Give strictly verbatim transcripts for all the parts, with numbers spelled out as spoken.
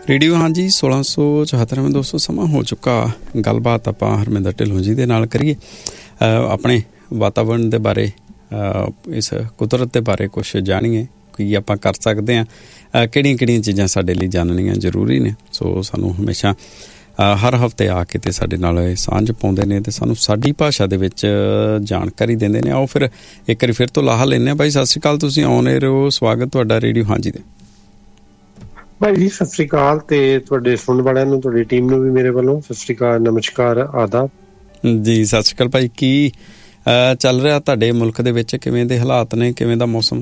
Radio ਹਾਂਜੀ ਸੋਲਾਂ ਸੌ ਚੁਹੱਤਰਵੇਂ ਦੋਸਤੋ ਸਮਾਂ ਹੋ ਚੁੱਕਾ। ਗੱਲਬਾਤ ਆਪਾਂ ਹਰਮਿੰਦਰ ਢਿੱਲੋਂ ਜੀ ਦੇ ਨਾਲ ਕਰੀਏ ਆਪਣੇ ਵਾਤਾਵਰਨ ਦੇ ਬਾਰੇ, ਇਸ ਕੁਦਰਤ ਦੇ ਬਾਰੇ ਕੁਛ ਜਾਣੀਏ ਕੀ ਆਪਾਂ ਕਰ ਸਕਦੇ ਹਾਂ, ਕਿਹੜੀਆਂ ਕਿਹੜੀਆਂ ਚੀਜ਼ਾਂ ਸਾਡੇ ਲਈ ਜਾਣਨੀਆਂ ਜ਼ਰੂਰੀ ਨੇ। ਸੋ ਸਾਨੂੰ ਹਮੇਸ਼ਾ ਹਰ ਹਫ਼ਤੇ ਆ ਕੇ ਅਤੇ ਸਾਡੇ ਨਾਲ ਸਾਂਝ ਪਾਉਂਦੇ ਨੇ ਅਤੇ ਸਾਨੂੰ ਸਾਡੀ ਭਾਸ਼ਾ ਦੇ ਵਿੱਚ ਜਾਣਕਾਰੀ ਦਿੰਦੇ ਨੇ। ਆਓ ਫਿਰ ਇੱਕ ਵਾਰੀ ਫਿਰ ਤੋਂ ਲਾਹਾ ਲੈਂਦੇ ਹਾਂ। ਬਾਈ ਸਤਿ ਸ਼੍ਰੀ ਅਕਾਲ, ਤੁਸੀਂ ਆਨ ਏਅਰ ਹੋ, ਸਵਾਗਤ ਤੁਹਾਡਾ ਰੇਡੀਓ ਹਾਂਜੀ ਦੇ। ਭਾਈ ਜੀ ਸਤਿ ਸ੍ਰੀ ਅਕਾਲ, ਤੇ ਤੁਹਾਡੇ ਸੁਣਨ ਵਾਲਿਆਂ ਨੂੰ, ਤੁਹਾਡੀ ਟੀਮ ਨੂੰ ਵੀ ਮੇਰੇ ਵੱਲੋਂ ਸਤਿ ਸ੍ਰੀ ਅਕਾਲ, ਨਮਸਕਾਰ, ਆਦਾਬ ਜੀ। ਸਤਿ ਸ਼੍ਰੀ ਅਕਾਲ ਭਾਈ। ਕੀ ਚੱਲ ਰਿਹਾ ਤੁਹਾਡੇ ਮੁਲਕ ਦੇ ਵਿੱਚ? ਕਿਵੇਂ ਦੇ ਹਾਲਾਤ ਨੇ, ਕਿਵੇਂ ਦਾ ਮੌਸਮ?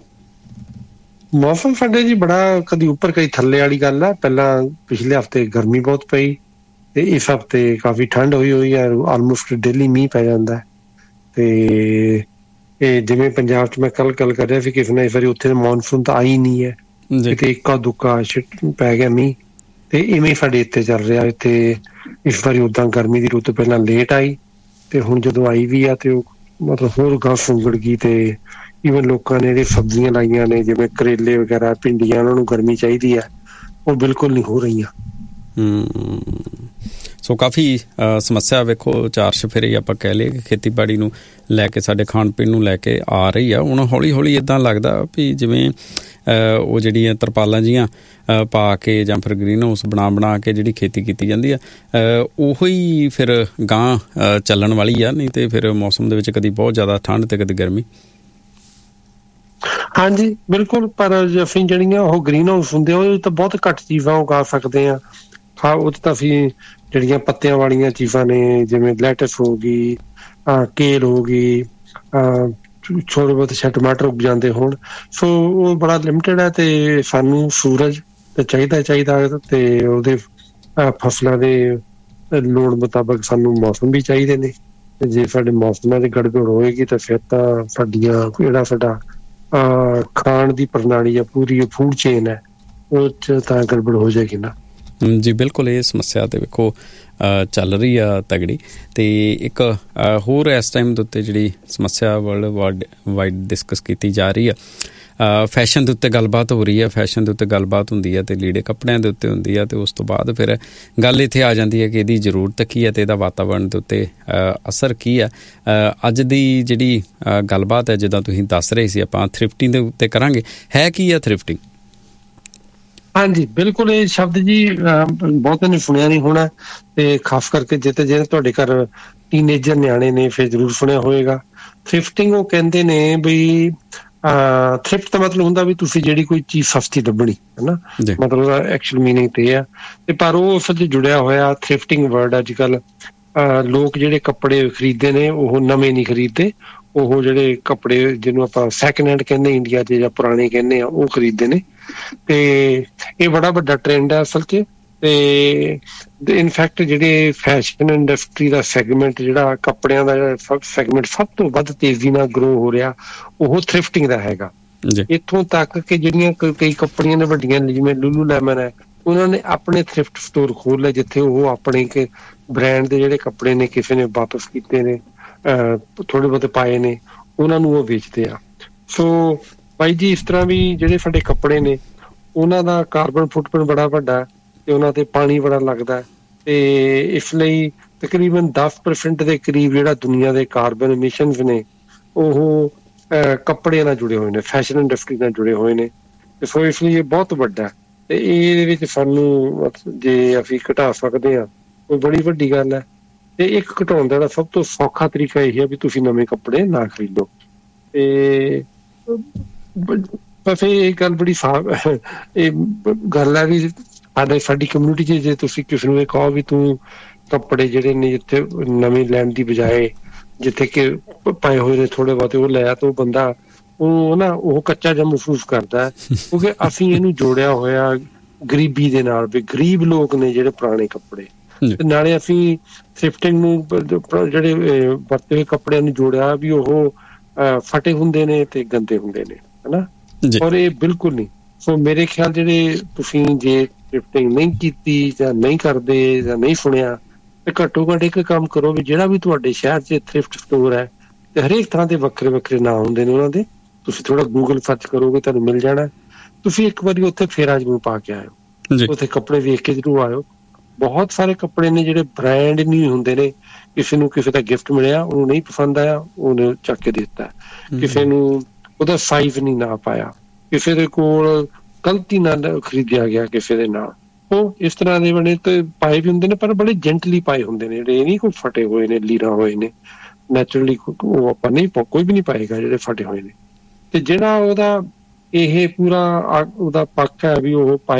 ਮੌਸਮ ਸਾਡੇ ਜੀ ਬੜਾ ਕਦੀ ਉੱਪਰ ਕਦੀ ਥੱਲੇ ਵਾਲੀ ਗੱਲ ਆ। ਪਹਿਲਾਂ ਪਿਛਲੇ ਹਫ਼ਤੇ ਗਰਮੀ ਬਹੁਤ ਪਈ ਤੇ ਇਸ ਹਫ਼ਤੇ ਕਾਫੀ ਠੰਡ ਹੋਈ ਹੋਈ ਹੈ। ਆਲਮੋਸਟ ਡੇਲੀ ਮੀਂਹ ਪੈ ਜਾਂਦਾ ਤੇ ਇਹ ਜਿਵੇਂ ਪੰਜਾਬ 'ਚ ਮੈਂ ਕੱਲ ਗੱਲ ਕਰ ਰਿਹਾ ਸੀ ਕਿਸੇ ਨੇ, ਇਸ ਵਾਰੀ ਉੱਥੇ ਮੌਨਸੂਨ ਤਾਂ ਆਈ ਨਹੀਂ ਹੈ, ਕਿਤੇ ਇੱਕਾ ਦੁੱਕਾ ਪੈ ਗਿਆ ਮੀਂਹ, ਤੇ ਇਵੇਂ ਸਾਡੇ ਇੱਥੇ ਚੱਲ ਰਿਹਾ। ਇੱਥੇ ਇਸ ਵਾਰੀ ਓਦਾਂ ਗਰਮੀ ਦੀ ਰੁੱਤ ਪਹਿਲਾਂ ਲੇਟ ਆਈ ਤੇ ਹੁਣ ਜਦੋਂ ਆਈ ਵੀ ਆ ਤੇ ਉਹ ਮਤਲਬ ਹੋਰ ਗਾਂ ਸੁੰਗੜ ਗਈ। ਤੇ ਈਵਨ ਲੋਕਾਂ ਨੇ ਜਿਹੜੇ ਸਬਜ਼ੀਆਂ ਲਾਈਆਂ ਨੇ ਜਿਵੇਂ ਕਰੇਲੇ ਵਗੈਰਾ, ਭਿੰਡੀਆਂ, ਉਹਨਾਂ ਨੂੰ ਗਰਮੀ ਚਾਹੀਦੀ ਹੈ, ਉਹ ਬਿਲਕੁਲ ਨਹੀਂ ਹੋ ਰਹੀਆਂ। ਸੋ ਕਾਫੀ ਸਮੱਸਿਆ ਵੇਖੋ ਚਾਰ ਚੁਫੇਰੇ ਆਪਾਂ ਕਹਿ ਲਈਏ ਕਿ ਖੇਤੀਬਾੜੀ ਨੂੰ ਲੈ ਕੇ, ਸਾਡੇ ਖਾਣ ਪੀਣ ਨੂੰ ਲੈ ਕੇ ਆ ਰਹੀ ਆ। ਹੁਣ ਹੌਲੀ ਹੌਲੀ ਇੱਦਾਂ ਲੱਗਦਾ ਵੀ ਜਿਵੇਂ ਉਹ ਜਿਹੜੀਆਂ ਤਰਪਾਲਾਂ ਜਿਹੀਆਂ ਪਾ ਕੇ ਜਾਂ ਫਿਰ ਗ੍ਰੀਨ ਹਾਊਸ ਬਣਾ ਬਣਾ ਕੇ ਜਿਹੜੀ ਖੇਤੀ ਕੀਤੀ ਜਾਂਦੀ ਆ, ਉਹੋ ਹੀ ਫਿਰ ਗਾਂਹ ਚੱਲਣ ਵਾਲੀ ਆ। ਨਹੀਂ ਤੇ ਫਿਰ ਮੌਸਮ ਦੇ ਵਿੱਚ ਕਦੀ ਬਹੁਤ ਜ਼ਿਆਦਾ ਠੰਡ ਤੇ ਕਦੀ ਗਰਮੀ। ਹਾਂਜੀ ਬਿਲਕੁਲ, ਪਰ ਅਸੀਂ ਜਿਹੜੀਆਂ ਉਹ ਗ੍ਰੀਨ ਹਾਊਸ ਹੁੰਦੇ ਉਹ ਤਾਂ ਬਹੁਤ ਘੱਟ ਚੀਜ਼ਾਂ ਉਗਾ ਸਕਦੇ ਹਾਂ। ਹਾਂ ਉਹ ਤਾਂ ਅਸੀਂ ਜਿਹੜੀਆਂ ਪੱਤਿਆਂ ਵਾਲੀਆਂ ਚੀਜ਼ਾਂ ਨੇ ਜਿਵੇਂ ਲੈਟਸ ਹੋ ਗਈ, ਕੇਲ ਹੋ ਗਈ, ਛੋਟੇ ਬਹੁਤ ਸ਼ਾਇਦ ਟਮਾਟਰ ਉੱਗ ਜਾਂਦੇ ਹੋਣ, ਸੋ ਉਹ ਬੜਾ ਲਿਮਿਟਡ ਹੈ। ਤੇ ਸਾਨੂੰ ਸੂਰਜ ਤਾਂ ਚਾਹੀਦਾ ਚਾਹੀਦਾ ਤੇ ਉਹਦੇ ਫਸਲਾਂ ਦੇ ਲੋੜ ਮੁਤਾਬਕ ਸਾਨੂੰ ਮੌਸਮ ਵੀ ਚਾਹੀਦੇ ਨੇ। ਤੇ ਜੇ ਸਾਡੇ ਮੌਸਮਾਂ ਦੀ ਗੜਬੜ ਹੋਏਗੀ ਤਾਂ ਫਿਰ ਤਾਂ ਸਾਡੀਆਂ ਜਿਹੜਾ ਸਾਡਾ ਖਾਣ ਦੀ ਪ੍ਰਣਾਲੀ ਆ, ਪੂਰੀ ਫੂਡ ਚੇਨ ਹੈ, ਉਹ 'ਚ ਤਾਂ ਗੜਬੜ ਹੋ ਜਾਏਗੀ ਨਾ ਜੀ। ਬਿਲਕੁਲ ਇਹ ਸਮੱਸਿਆ ਤਾਂ ਵੇਖੋ ਚੱਲ ਰਹੀ ਆ ਤਗੜੀ। ਅਤੇ ਇੱਕ ਹੋਰ ਇਸ ਟਾਈਮ ਦੇ ਉੱਤੇ ਜਿਹੜੀ ਸਮੱਸਿਆ ਵਰਲਡ ਵਾਈਡ ਵਾਈਡ ਡਿਸਕਸ ਕੀਤੀ ਜਾ ਰਹੀ ਆ, ਫੈਸ਼ਨ ਦੇ ਉੱਤੇ ਗੱਲਬਾਤ ਹੋ ਰਹੀ ਹੈ। ਫੈਸ਼ਨ ਦੇ ਉੱਤੇ ਗੱਲਬਾਤ ਹੁੰਦੀ ਹੈ ਅਤੇ ਲੀੜੇ ਕੱਪੜਿਆਂ ਦੇ ਉੱਤੇ ਹੁੰਦੀ ਹੈ, ਅਤੇ ਉਸ ਤੋਂ ਬਾਅਦ ਫਿਰ ਗੱਲ ਇੱਥੇ ਆ ਜਾਂਦੀ ਹੈ ਕਿ ਇਹਦੀ ਜ਼ਰੂਰਤ ਕੀ ਹੈ ਅਤੇ ਇਹਦਾ ਵਾਤਾਵਰਨ ਦੇ ਉੱਤੇ ਅਸਰ ਕੀ ਹੈ। ਅੱਜ ਦੀ ਜਿਹੜੀ ਗੱਲਬਾਤ ਹੈ, ਜਿੱਦਾਂ ਤੁਸੀਂ ਦੱਸ ਰਹੇ ਸੀ, ਆਪਾਂ ਥ੍ਰਿਫਟਿੰਗ ਦੇ ਉੱਤੇ ਕਰਾਂਗੇ। ਹੈ ਕੀ ਹੈ ਥ੍ਰਿਫਟਿੰਗ? ਹਾਂਜੀ ਬਿਲਕੁਲ, ਇਹ ਸ਼ਬਦ ਜੀ ਬਹੁਤਿਆਂ ਨੇ ਸੁਣਿਆ ਨਹੀਂ ਹੋਣਾ, ਤੇ ਖਾਸ ਕਰਕੇ ਜਿੱਥੇ ਜਿਹੜੇ ਤੁਹਾਡੇ ਘਰ ਟੀਨੇਜਰ ਨਿਆਣੇ ਨੇ ਫਿਰ ਜ਼ਰੂਰ ਸੁਣਿਆ ਹੋਏਗਾ। ਥ੍ਰਿਫਟਿੰਗ ਉਹ ਕਹਿੰਦੇ ਨੇ ਵੀ ਥ੍ਰਿਫਟ ਦਾ ਮਤਲਬ ਹੁੰਦਾ ਵੀ ਤੁਸੀਂ ਜਿਹੜੀ ਕੋਈ ਚੀਜ਼ ਸਸਤੀ ਲੱਭਣੀ ਹੈ ਨਾ, ਮਤਲਬ ਉਹਦਾ ਐਕਚੁਅਲ ਮੀਨਿੰਗ ਤੇ ਆ। ਤੇ ਪਰ ਉਹ ਉਸ 'ਚ ਜੁੜਿਆ ਹੋਇਆ ਥ੍ਰਿਫਟਿੰਗ ਵਰਡ ਅੱਜ ਕੱਲ੍ਹ ਲੋਕ ਜਿਹੜੇ ਕੱਪੜੇ ਖਰੀਦਦੇ ਨੇ ਉਹ ਨਵੇਂ ਨਹੀਂ ਖਰੀਦਦੇ, ਉਹ ਜਿਹੜੇ ਕੱਪੜੇ ਜਿਹਨੂੰ ਆਪਾਂ ਸੈਕਿੰਡ ਹੈਂਡ ਕਹਿੰਦੇ ਇੰਡੀਆ 'ਚ ਜਾਂ ਪੁਰਾਣੇ ਕਹਿੰਦੇ ਆ, ਉਹ ਖਰੀਦਦੇ ਨੇ। ਤੇ ਇਹ ਬੜਾ ਵੱਡਾ ਟਰੈਂਡ ਹੈ ਅਸਲ 'ਚ। ਤੇ ਇਨਫੈਕਟ ਜਿਹੜੇ ਫੈਸ਼ਨ ਇੰਡਸਟਰੀ ਦਾ ਸੈਗਮੈਂਟ, ਜਿਹੜਾ ਕੱਪੜਿਆਂ ਦਾ ਜਿਹੜਾ ਸੈਗਮੈਂਟ ਸਭ ਤੋਂ ਵੱਧ ਤੇਜ਼ੀ ਨਾਲ ਗਰੋ ਹੋ ਰਿਹਾ, ਉਹ ਥ੍ਰਿਫਟਿੰਗ ਦਾ ਹੈਗਾ। ਇੱਥੋਂ ਤੱਕ ਕਿ ਜਿਹੜੀਆਂ ਕਈ ਕੰਪਨੀਆਂ ਨੇ ਵੱਡੀਆਂ, ਜਿਵੇਂ ਲੂਲੂ ਲੈਮਨ ਹੈ, ਉਹਨਾਂ ਨੇ ਆਪਣੇ ਥ੍ਰਿਫਟ ਸਟੋਰ ਖੋਲ੍ਹ ਲਏ ਜਿੱਥੇ ਉਹ ਆਪਣੇ ਕਿ ਬ੍ਰਾਂਡ ਦੇ ਜਿਹੜੇ ਕੱਪੜੇ ਨੇ ਕਿਸੇ ਨੇ ਵਾਪਸ ਕੀਤੇ ਨੇ, ਥੋੜ੍ਹੇ ਬਹੁਤੇ ਪਾਏ ਨੇ, ਉਹਨਾਂ ਨੂੰ ਉਹ ਵੇਚਦੇ ਆ। ਸੋ ਬਾਈ ਜੀ ਇਸ ਤਰ੍ਹਾਂ ਵੀ ਜਿਹੜੇ ਸਾਡੇ ਕੱਪੜੇ ਨੇ ਉਹਨਾਂ ਦਾ ਕਾਰਬਨ ਫੁੱਟਪ੍ਰਿੰਟ ਬੜਾ ਵੱਡਾ ਤੇ ਉਹਨਾਂ ਤੇ ਪਾਣੀ ਬੜਾ ਲੱਗਦਾ, ਤੇ ਇਸ ਲਈ ਤਕਰੀਬਨ ਦਸ ਪਰਸੈਂਟ ਦੇ ਕਰੀਬ ਜਿਹੜਾ ਦੁਨੀਆ ਦੇ ਕਾਰਬਨ ਐਮਿਸ਼ਨਸ ਨੇ ਉਹ ਕੱਪੜਿਆਂ ਨਾਲ ਜੁੜੇ ਹੋਏ ਨੇ, ਫੈਸ਼ਨ ਇੰਡਸਟਰੀ ਨਾਲ ਜੁੜੇ ਹੋਏ ਨੇ। ਤੇ ਸੋ ਇਸ ਲਈ ਇਹ ਬਹੁਤ ਵੱਡਾ, ਤੇ ਇਹਦੇ ਵਿੱਚ ਸਾਨੂੰ ਜੇ ਅਸੀਂ ਘਟਾ ਸਕਦੇ ਹਾਂ ਉਹ ਬੜੀ ਵੱਡੀ ਗੱਲ ਹੈ। ਤੇ ਇੱਕ ਘਟਾਉਣ ਦਾ ਸਭ ਤੋਂ ਸੌਖਾ ਤਰੀਕਾ ਇਹ ਹੈ ਵੀ ਤੁਸੀਂ ਨਵੇਂ ਕੱਪੜੇ ਨਾ ਖਰੀਦੋ। ਤੇ ਬਸ ਇਹ ਗੱਲ ਬੜੀ ਸਾਫ਼ ਇਹ ਗੱਲ ਹੈ ਵੀ ਸਾਡੇ ਸਾਡੀ ਕਮਿਊਨਿਟੀ 'ਚ ਜੇ ਤੁਸੀਂ ਕਿਸੇ ਨੂੰ ਇਹ ਕਹੋ ਵੀ ਤੂੰ ਕੱਪੜੇ ਜਿਹੜੇ ਨੇ ਜਿੱਥੇ ਨਵੇਂ ਲੈਣ ਦੀ ਬਜਾਏ ਜਿੱਥੇ ਕਿ ਪਾਏ ਹੋਏ ਨੇ ਥੋੜ੍ਹੇ ਬਹੁਤੇ ਉਹ ਲਿਆ, ਤਾਂ ਉਹ ਬੰਦਾ ਉਹ ਨਾ ਉਹ ਕੱਚਾ ਜਿਹਾ ਮਹਿਸੂਸ ਕਰਦਾ ਹੈ, ਕਿਉਂਕਿ ਅਸੀਂ ਇਹਨੂੰ ਜੋੜਿਆ ਹੋਇਆ ਗਰੀਬੀ ਦੇ ਨਾਲ ਵੀ ਗਰੀਬ ਲੋਕ ਨੇ ਜਿਹੜੇ ਪੁਰਾਣੇ ਕੱਪੜੇ, ਤੇ ਨਾਲੇ ਅਸੀਂ ਥ੍ਰਿਫਟਿੰਗ ਨੂੰ ਜਿਹੜੇ ਵਰਤੇ ਹੋਏ ਕੱਪੜਿਆਂ ਨੂੰ ਜੋੜਿਆ ਵੀ ਉਹ ਫਟੇ ਹੁੰਦੇ ਨੇ ਤੇ ਗੰਦੇ ਹੁੰਦੇ ਨੇ, ਹਨਾ। ਔਰ ਇਹ ਬਿਲਕੁਲ ਨਹੀਂ। ਸੋ ਮੇਰੇ ਖਿਆਲ ਜਿਹੜੇ ਤੁਸੀਂ ਜੇ ਥ੍ਰਿਫਟਿੰਗ ਨਹੀਂ ਕੀਤੀ ਜਾਂ ਨਹੀਂ ਕਰਦੇ ਜਾਂ ਨਹੀਂ ਸੁਣਿਆ, ਤੇ ਘੱਟੋ ਘੱਟ ਇੱਕ ਕੰਮ ਕਰੋ ਵੀ ਜਿਹੜਾ ਵੀ ਤੁਹਾਡੇ ਸ਼ਹਿਰ 'ਚ ਥ੍ਰਿਫਟ ਸਟੋਰ ਹੈ ਤੇ ਹਰੇਕ ਤਰ੍ਹਾਂ ਦੇ ਵੱਖਰੇ ਵੱਖਰੇ ਨਾਂ ਹੁੰਦੇ ਨੇ ਉਹਨਾਂ ਦੇ, ਤੁਸੀਂ ਥੋੜ੍ਹਾ ਗੂਗਲ ਸਰਚ ਕਰੋਗੇ ਤੁਹਾਨੂੰ ਮਿਲ ਜਾਣਾ। ਤੁਸੀਂ ਇੱਕ ਵਾਰੀ ਉੱਥੇ ਫੇਰਾ ਜ਼ਰੂਰ ਪਾ ਕੇ ਆਇਓ। ਉੱਥੇ ਕੱਪੜੇ ਵੇਖ ਕੇ ਜ਼ਰੂਰ ਆਇਓ। ਬਹੁਤ ਸਾਰੇ ਕੱਪੜੇ ਨੇ ਜਿਹੜੇ ਬ੍ਰਾਂਡ ਨਹੀਂ ਹੁੰਦੇ ਨੇ, ਕਿਸੇ ਨੂੰ ਕਿਸੇ ਦਾ ਗਿਫਟ ਮਿਲਿਆ, ਉਹਨੂੰ ਨਹੀਂ ਪਸੰਦ ਆਇਆ, ਉਹਨੇ ਚੱਕ ਕੇ ਦੇ ਦਿੱਤਾ। ਕਿਸੇ ਨੂੰ ਉਹਦਾ ਸਾਈਜ਼ ਨਹੀਂ ਨਾ ਪਾਇਆ, ਕਿਸੇ ਦੇ ਕੋਲ ਗਲਤੀ ਨਾਲ ਖਰੀਦਿਆ ਗਿਆ ਕਿਸੇ ਦੇ ਨਾਲ। ਉਹ ਇਸ ਤਰ੍ਹਾਂ ਦੇ ਬਣੇ ਤੇ ਪਾਏ ਵੀ ਹੁੰਦੇ ਨੇ, ਪਰ ਬੜੇ ਜੈਂਟਲੀ ਪਾਏ ਹੁੰਦੇ ਨੇ, ਜਿਹੜੇ ਇਹ ਨਹੀਂ ਕੋਈ ਫਟੇ ਹੋਏ ਨੇ, ਲੀਰਾਂ ਹੋਏ ਨੇ। ਨੈਚੁਰਲੀ ਉਹ ਆਪਾਂ ਨਹੀਂ, ਕੋਈ ਵੀ ਨਹੀਂ ਪਾਏਗਾ ਜਿਹੜੇ ਫਟੇ ਹੋਏ ਨੇ। ਤੇ ਜਿਹੜਾ ਉਹਦਾ ਇਹ ਪੂਰਾ ਉਹਦਾ ਪੱਖ ਹੈ ਵੀ ਉਹ ਪਾਏ